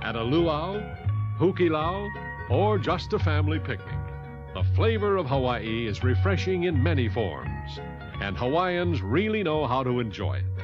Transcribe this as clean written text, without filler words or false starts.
at a luau, hukilau, or just a family picnic. The flavor of Hawaii is refreshing in many forms, and Hawaiians really know how to enjoy it.